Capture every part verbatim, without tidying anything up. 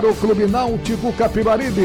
do Clube Náutico Capibaribe.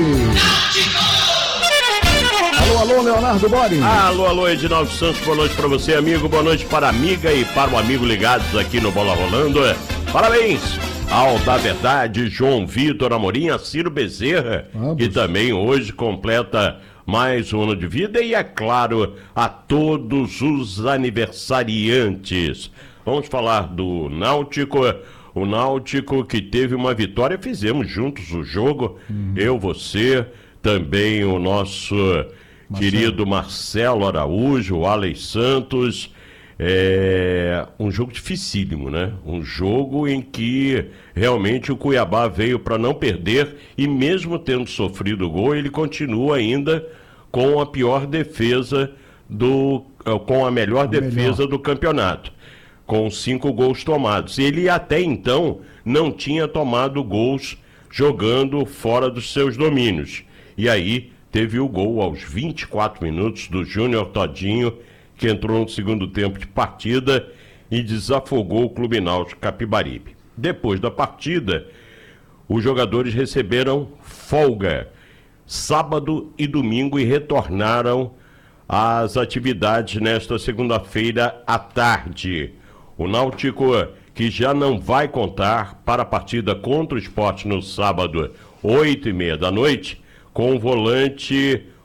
Alô, alô, Leonardo Bori. Alô, alô, Edinaldo Santos, boa noite para você, amigo, boa noite para a amiga e para o amigo ligados aqui no Bola Rolando. Parabéns ao da verdade, João Vitor Amorim, a Ciro Bezerra, Vamos. que também hoje completa mais um ano de vida, e é claro, a todos os aniversariantes. Vamos falar do Náutico, o Náutico que teve uma vitória, fizemos juntos o jogo, uhum. eu, você, também o nosso Marcelo. querido Marcelo Araújo, o Alex Santos. É um jogo dificílimo, né? Um jogo em que realmente o Cuiabá veio para não perder, e mesmo tendo sofrido gol, ele continua ainda com a pior defesa do, com a melhor a defesa melhor. do campeonato, com cinco gols tomados. Ele até então não tinha tomado gols jogando fora dos seus domínios. E aí teve o gol aos vinte e quatro minutos do Júnior Todinho, que entrou no segundo tempo de partida e desafogou o Clube Náutico Capibaribe. Depois da partida, os jogadores receberam folga sábado e domingo e retornaram às atividades nesta segunda-feira à tarde. O Náutico, que já não vai contar para a partida contra o Sport no sábado, oito e meia da noite, com o volante